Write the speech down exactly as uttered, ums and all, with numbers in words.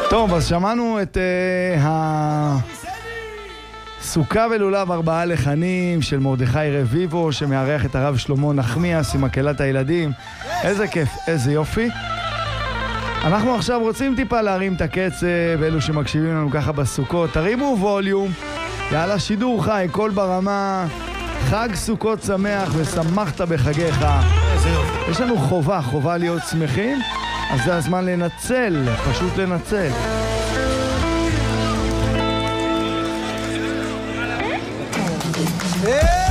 טוב, אז שמענו את uh, הסוכה ולולב ארבעה לחנים של מרדכי רביבו, שמארח את הרב שלמה נחמיאס עם מקהלת הילדים. איזה כיף, איזה יופי. אנחנו עכשיו רוצים טיפה להרים את הקצב, אלו שמקשיבים לנו ככה בסוכות, תרימו ווליום, יאללה, שידור חי, כל ברמה, חג סוכות שמח ושמחת בחגיך. יש לנו חובה, חובה להיות שמחים, אז זה הזמן לנצל, פשוט לנצל. Hey!